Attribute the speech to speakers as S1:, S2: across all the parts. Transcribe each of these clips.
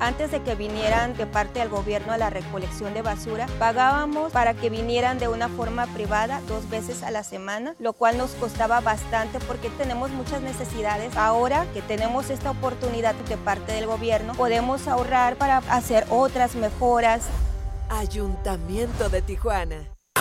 S1: Antes de que vinieran de parte del gobierno a la recolección de basura, pagábamos para que vinieran de una forma privada 2 veces a la semana, lo cual nos costaba bastante porque tenemos muchas necesidades. Ahora que tenemos esta oportunidad de parte del gobierno, podemos ahorrar para hacer otras mejoras.
S2: Ayuntamiento de Tijuana.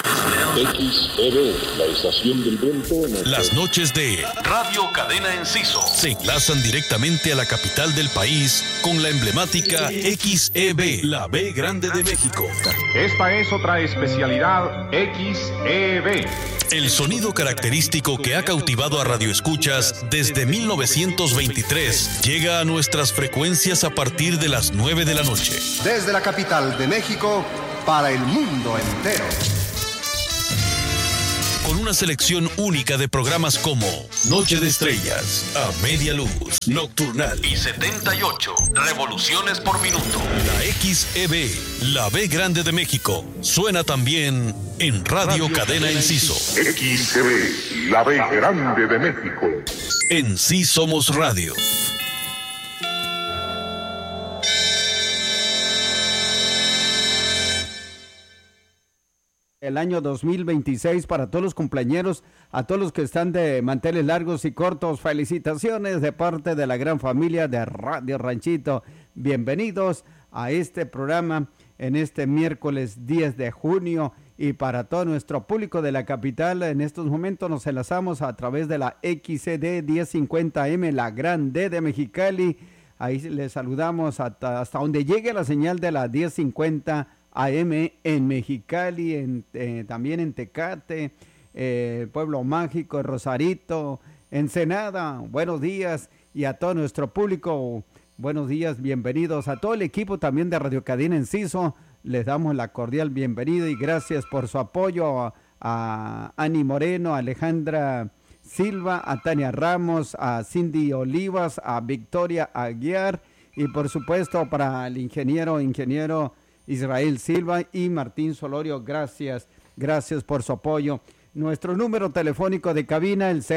S3: XEB, la estación del viento.
S4: Las noches de Radio Cadena Enciso se enlazan directamente a la capital del país con la emblemática XEB, la B Grande de México.
S5: Esta es otra especialidad XEB.
S4: El sonido característico que ha cautivado a radioescuchas desde 1923 llega a nuestras frecuencias a partir de las 9 de la noche.
S6: Desde la capital de México para el mundo entero.
S4: Con una selección única de programas como Noche de Estrellas, A Media Luz, Nocturnal y 78 revoluciones por minuto. La XEB, la B Grande de México, suena también en Radio Cadena Enciso.
S3: XEB, la B Grande de México.
S4: En Sí Somos Radio.
S7: El año 2026 para todos los cumpleañeros, a todos los que están de manteles largos y cortos, felicitaciones de parte de la gran familia de Radio Ranchito. Bienvenidos a este programa en este miércoles 10 de junio y para todo nuestro público de la capital. En estos momentos nos enlazamos a través de la XCD 1050M, la Gran D de Mexicali. Ahí les saludamos hasta donde llegue la señal de la 1050 AM en Mexicali, también en Tecate, Pueblo Mágico, Rosarito, Ensenada. Buenos días y a todo nuestro público, buenos días, bienvenidos a todo el equipo también de Radio Cadena Enciso. Les damos la cordial bienvenida y gracias por su apoyo a Ani Moreno, a Alejandra Silva, a Tania Ramos, a Cindy Olivas, a Victoria Aguiar y por supuesto para el ingeniero Israel Silva y Martín Solorio. Gracias por su apoyo. Nuestro número telefónico de cabina, el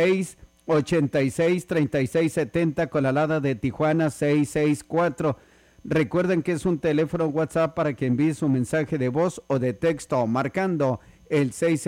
S7: 686-3670 con la alada de Tijuana 664. Recuerden que es un teléfono WhatsApp para que envíe su mensaje de voz o de texto marcando el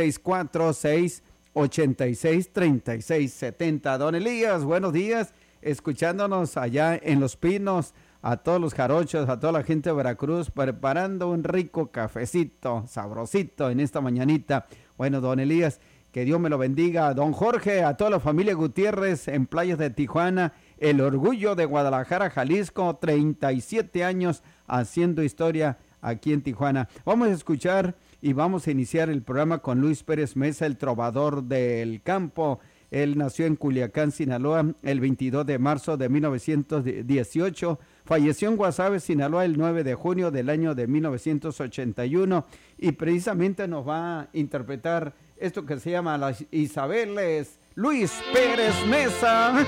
S7: 664-686-3670. Don Elías, buenos días, escuchándonos allá en Los Pinos. A todos los jarochos, a toda la gente de Veracruz, preparando un rico cafecito, sabrosito en esta mañanita. Bueno, don Elías, que Dios me lo bendiga. Don Jorge, a toda la familia Gutiérrez en Playas de Tijuana, el orgullo de Guadalajara, Jalisco, 37 años haciendo historia aquí en Tijuana. Vamos a escuchar y vamos a iniciar el programa con Luis Pérez Mesa, el trovador del campo. Él nació en Culiacán, Sinaloa, el 22 de marzo de 1918. Falleció en Guasave, Sinaloa, el 9 de junio del año de 1981. Y precisamente nos va a interpretar esto que se llama Las Isabeles. Luis Pérez Mesa.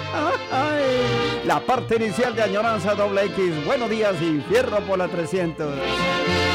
S7: La parte inicial de Añoranza Doble X. Buenos días y fierro por la 300.